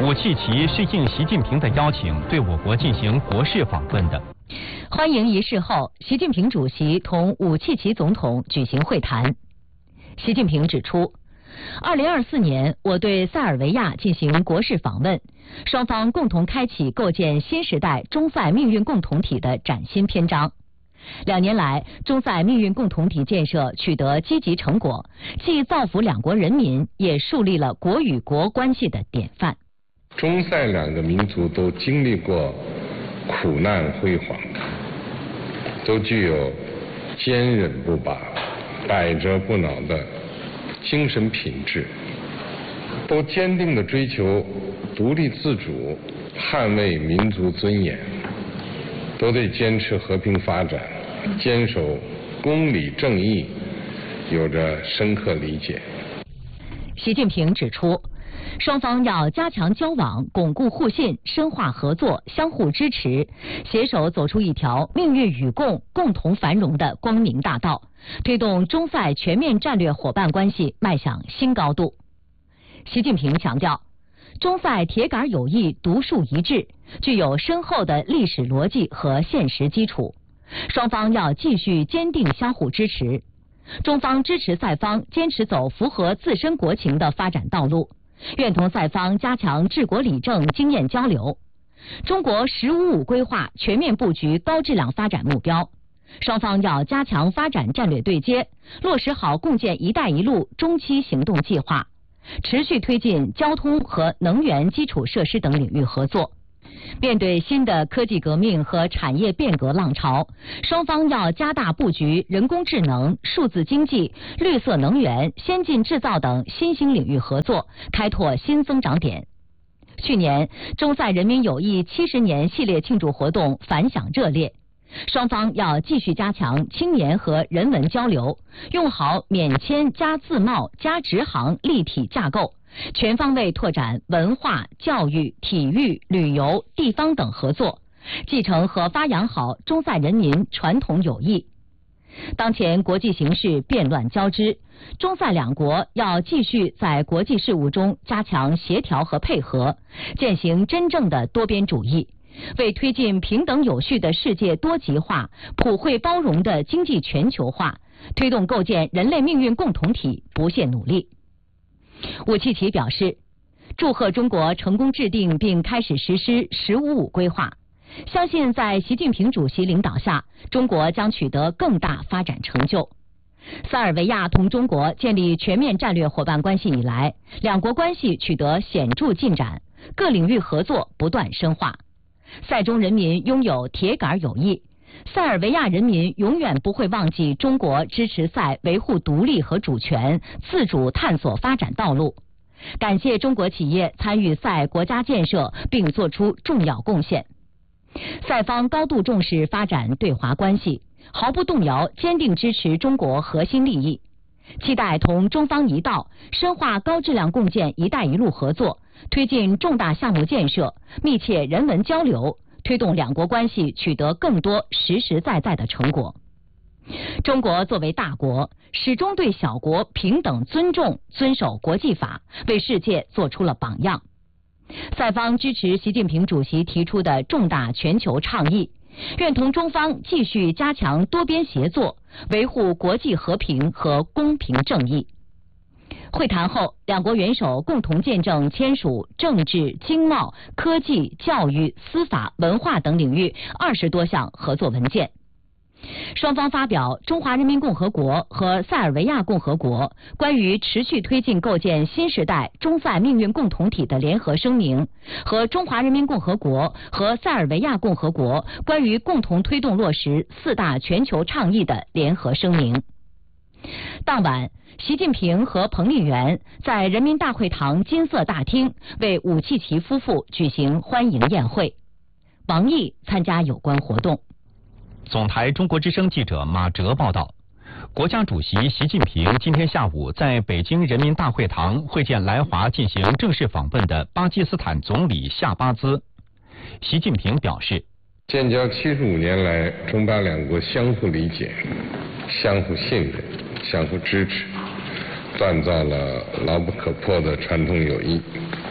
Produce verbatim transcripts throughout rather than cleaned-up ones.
武契奇是应习近平的邀请，对我国进行国事访问的。 欢迎仪式后，习近平主席同武契奇总统举行会谈。习近平指出，二零二四年我对塞尔维亚进行国事访问，双方共同开启构建新时代中塞命运共同体的崭新篇章。两年来，中塞命运共同体建设取得积极成果，既造福两国人民，也树立了国与国关系的典范。 中塞两个民族都经历过苦难辉煌，都具有坚韧不拔、百折不挠的精神品质，都坚定地追求独立自主，捍卫民族尊严，都对坚持和平发展、坚守公理正义有着深刻理解。 习近平指出，双方要加强交往，巩固互信，深化合作，相互支持，携手走出一条命运与共、共同繁荣的光明大道，推动中塞全面战略伙伴关系迈向新高度。习近平强调，中塞铁杆友谊独树一帜，具有深厚的历史逻辑和现实基础，双方要继续坚定相互支持。中方支持塞方坚持走符合自身国情的发展道路，愿同塞方加强治国理政经验交流。中国“十五五”规划全面布局高质量发展目标，双方要加强发展战略对接，落实好共建“一带一路”中期行动计划，持续推进交通和能源基础设施等领域合作。面对新的科技革命和产业变革浪潮，双方要加大布局人工智能、数字经济、绿色能源、先进制造等新兴领域合作，开拓新增长点。去年，中塞人民友谊七十年系列庆祝活动反响热烈，双方要继续加强青年和人文交流，用好免签加自贸加直航立体架构，全方位拓展文化、教育、体育、旅游、地方等合作，继承和发扬好中塞人民传统友谊。当前国际形势变乱交织，中塞两国要继续在国际事务中加强协调和配合，践行真正的多边主义，为推进平等有序的世界多极化、普惠包容的经济全球化，推动构建人类命运共同体不懈努力。武契奇表示，祝贺中国成功制定并开始实施“十五五”规划，相信在习近平主席领导下，中国将取得更大发展成就。塞尔维亚同中国建立全面战略伙伴关系以来，两国关系取得显著进展，各领域合作不断深化。塞中人民拥有铁杆友谊，塞尔维亚人民永远不会忘记中国支持塞维护独立和主权、自主探索发展道路。感谢中国企业参与塞国家建设并作出重要贡献。塞方高度重视发展对华关系，毫不动摇坚定支持中国核心利益，期待同中方一道深化高质量共建“一带一路”合作，推进重大项目建设，密切人文交流，推动两国关系取得更多实实在在的成果。中国作为大国，始终对小国平等尊重、遵守国际法，为世界做出了榜样。塞方支持习近平主席提出的重大全球倡议，愿同中方继续加强多边协作，维护国际和平和公平正义。会谈后，两国元首共同见证签署政治、经贸、科技、教育、司法、文化等领域二十多项合作文件。双方发表中华人民共和国和塞尔维亚共和国关于持续推进构建新时代中塞命运共同体的联合声明和中华人民共和国和塞尔维亚共和国关于共同推动落实四大全球倡议的联合声明。当晚，习近平和彭丽媛在人民大会堂金色大厅为武契奇夫妇举行欢迎宴会。王毅参加有关活动。 总台中国之声记者马哲报道，国家主席习近平今天下午在北京人民大会堂会见来华进行正式访问的巴基斯坦总理夏巴兹。习近平表示， 建交七十五年来，中巴两国相互理解、相互信任、相互支持，锻造了牢不可破的传统友谊。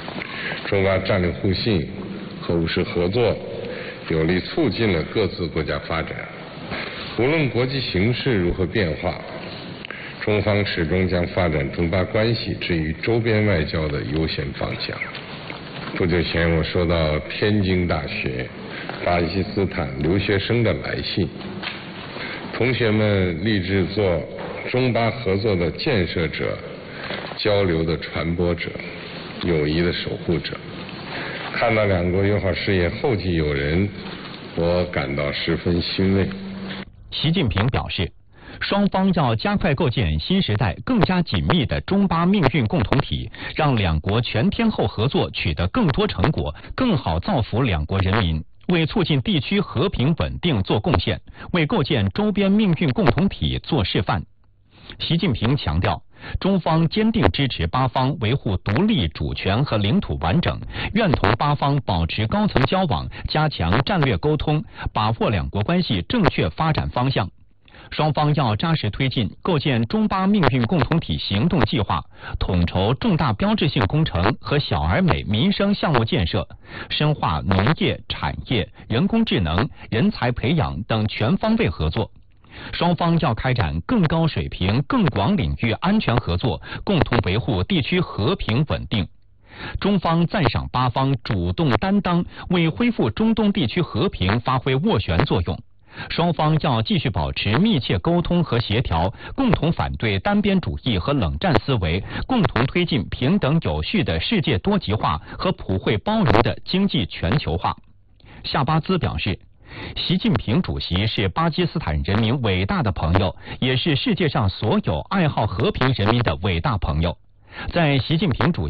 中巴战略互信和务实合作有力促进了各自国家发展。无论国际形势如何变化，中方始终将发展中巴关系置于周边外交的优先方向。不久前我收到天津大学巴基斯坦留学生的来信，同学们立志做中巴合作的建设者、交流的传播者、友谊的守护者。看到两国友好事业后继有人，我感到十分欣慰。 习近平表示，双方要加快构建新时代更加紧密的中巴命运共同体，让两国全天候合作取得更多成果，更好造福两国人民，为促进地区和平稳定做贡献，为构建周边命运共同体做示范。习近平强调，中方坚定支持巴方维护独立主权和领土完整，愿同巴方保持高层交往，加强战略沟通，把握两国关系正确发展方向。双方要扎实推进构建中巴命运共同体行动计划，统筹重大标志性工程和小而美民生项目建设，深化农业、产业、人工智能、人才培养等全方位合作。双方要开展更高水平、更广领域安全合作，共同维护地区和平稳定。中方赞赏巴方主动担当，为恢复中东地区和平发挥斡旋作用。双方要继续保持密切沟通和协调，共同反对单边主义和冷战思维，共同推进平等有序的世界多极化和普惠包容的经济全球化。夏巴兹表示，习近平主席是巴基斯坦人民伟大的朋友，也是世界上所有爱好和平人民的伟大朋友。在习近平主席